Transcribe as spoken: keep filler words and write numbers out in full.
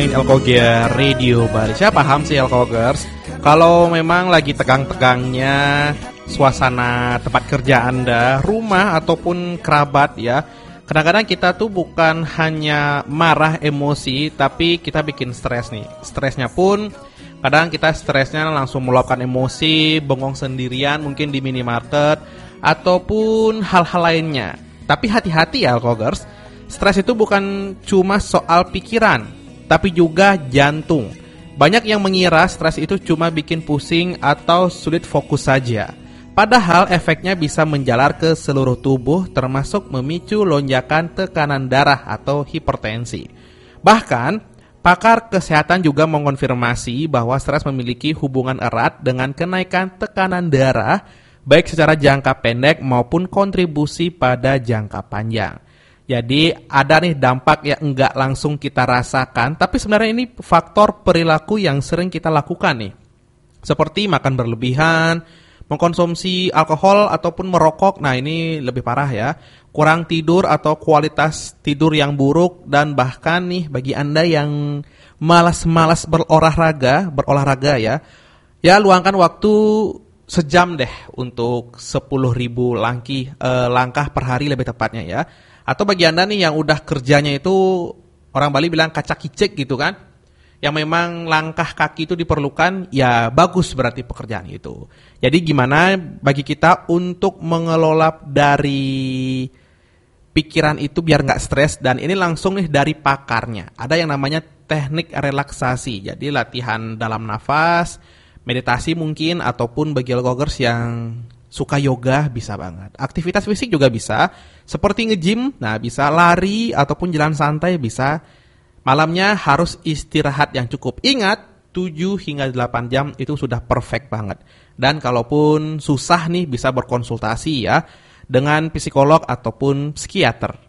dengerin Elkoger Radio Bali. Saya paham sih Elkogers, kalau memang lagi tegang-tegangnya suasana tempat kerja Anda, rumah ataupun kerabat ya, kadang-kadang kita tuh bukan hanya marah emosi, tapi kita bikin stres nih. Stresnya pun kadang kita stresnya langsung meluapkan emosi, bengong sendirian mungkin di minimarket ataupun hal-hal lainnya. Tapi hati-hati ya Elkogers, stres itu bukan cuma soal pikiran, tapi juga jantung. Banyak yang mengira stres itu cuma bikin pusing atau sulit fokus saja. Padahal efeknya bisa menjalar ke seluruh tubuh, termasuk memicu lonjakan tekanan darah atau hipertensi. Bahkan, pakar kesehatan juga mengonfirmasi bahwa stres memiliki hubungan erat dengan kenaikan tekanan darah, baik secara jangka pendek maupun kontribusi pada jangka panjang. Jadi ada nih dampak yang enggak langsung kita rasakan, tapi sebenarnya ini faktor perilaku yang sering kita lakukan nih. Seperti makan berlebihan, mengkonsumsi alkohol ataupun merokok, nah ini lebih parah ya. Kurang tidur atau kualitas tidur yang buruk, dan bahkan nih bagi Anda yang malas-malas berolahraga, berolahraga ya, ya luangkan waktu sejam deh untuk sepuluh ribu langkah, eh, langkah per hari lebih tepatnya ya. Atau bagi Anda nih yang udah kerjanya itu, orang Bali bilang kacak-kicik gitu kan, yang memang langkah kaki itu diperlukan, ya bagus berarti pekerjaan itu. Jadi gimana bagi kita untuk mengelola dari pikiran itu biar nggak stres, dan ini langsung nih dari pakarnya. Ada yang namanya teknik relaksasi, jadi latihan dalam nafas, meditasi mungkin, ataupun bagi Elkogers yang suka yoga bisa banget. Aktivitas fisik juga bisa, seperti nge-gym, nah bisa lari ataupun jalan santai bisa. Malamnya harus istirahat yang cukup. Ingat, tujuh hingga delapan jam itu sudah perfect banget. Dan kalaupun susah nih bisa berkonsultasi ya dengan psikolog ataupun psikiater.